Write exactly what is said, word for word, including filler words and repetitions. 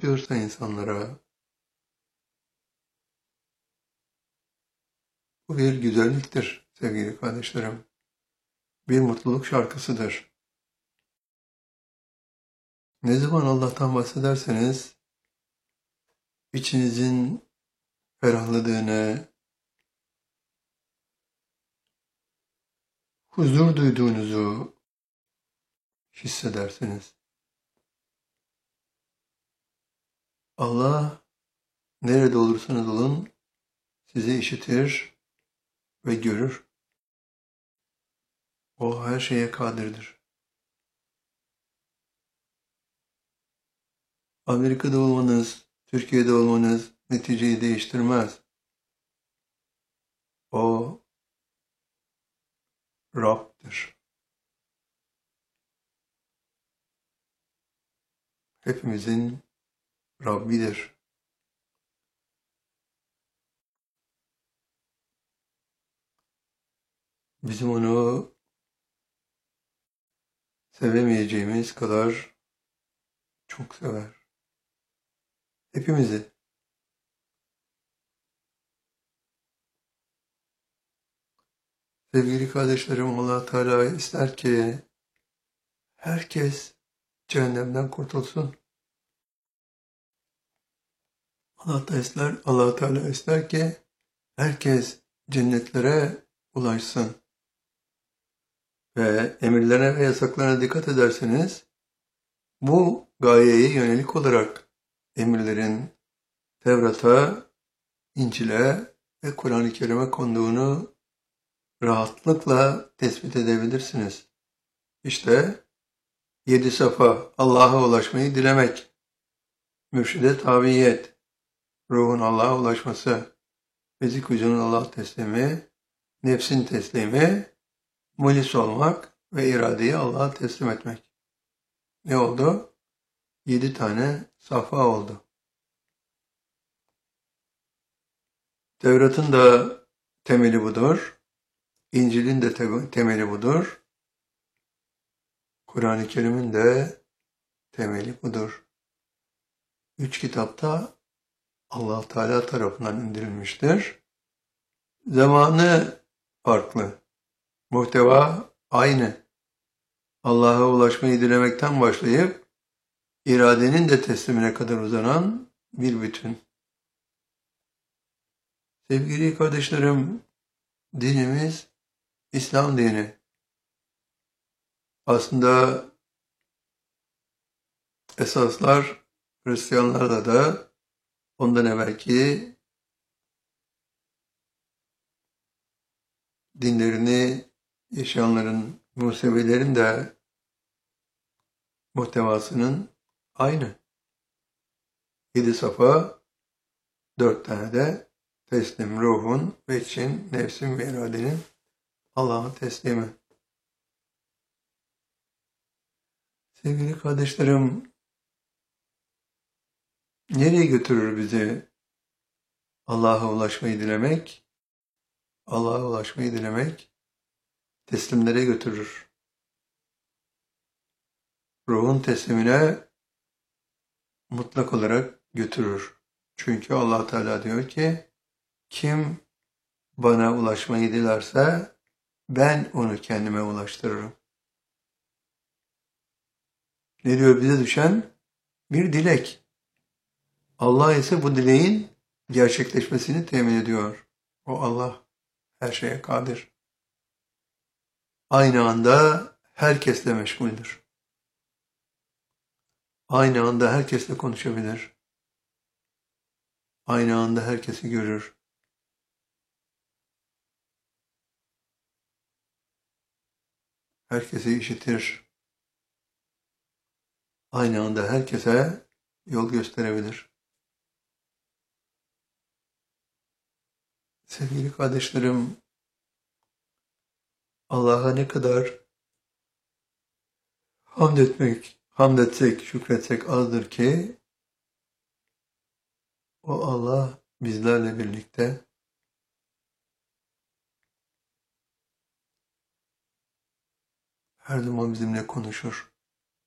yaşatıyorsa insanlara, bu bir güzelliktir sevgili kardeşlerim. Bir mutluluk şarkısıdır. Ne zaman Allah'tan bahsederseniz, içinizin ferahladığını, huzur duyduğunuzu hissedersiniz. Allah nerede olursanız olun sizi işitir ve görür. O her şeye kadirdir. Amerika'da olmanız, Türkiye'de olmanız neticeyi değiştirmez. O Rab'dir. Hepimizin Rabbidir. Bizim onu sevemeyeceğimiz kadar çok sever. Hepimizi. Sevgili kardeşlerim, Allah Teala ister ki herkes cehennemden kurtulsun. Allah da ister, Allah Teala ister ki herkes cennetlere ulaşsın. Ve emirlerine ve yasaklarına dikkat ederseniz, bu gayeye yönelik olarak emirlerin Tevrat'a, İncil'e ve Kur'an-ı Kerim'e konduğunu rahatlıkla tespit edebilirsiniz. İşte yedi safa, Allah'a ulaşmayı dilemek, mürşide tabiyet, ruhun Allah'a ulaşması, fizik vücudun Allah teslimi, nefsin teslimi, mulis olmak ve iradeyi Allah'a teslim etmek. Ne oldu? Yedi tane safa oldu. Tevrat'ın da temeli budur. İncil'in de temeli budur. Kur'an-ı Kerim'in de temeli budur. Üç kitapta Allah Teala tarafından indirilmiştir. Zamanı farklı. Muhteva aynı. Allah'a ulaşmayı dilemekten başlayıp iradenin de teslimine kadar uzanan bir bütün. Sevgili kardeşlerim, dinimiz İslam dini. Aslında esaslar Hristiyanlarda da ondan evvelki dinlerini yaşayanların, Musevilerin de muhtevasının aynı. Yedi safa, dört tane de teslim ruhun ve için nefsin ve iradenin Allah'a teslimi. Sevgili kardeşlerim, nereye götürür bizi Allah'a ulaşmayı dilemek? Allah'a ulaşmayı dilemek teslimlere götürür. Ruhun teslimine mutlak olarak götürür. Çünkü Allah Teala diyor ki, kim bana ulaşmayı dilerse ben onu kendime ulaştırırım. Ne diyor bize düşen? Bir dilek. Allah ise bu dileğin gerçekleşmesini temin ediyor. O Allah her şeye kadir. Aynı anda herkesle meşguldür. Aynı anda herkesle konuşabilir. Aynı anda herkesi görür. Herkesi işitir. Aynı anda herkese yol gösterebilir. Sevgili kardeşlerim, Allah'a ne kadar hamd etmek, hamd etsek, şükretsek azdır ki, o Allah bizlerle birlikte her zaman bizimle konuşur.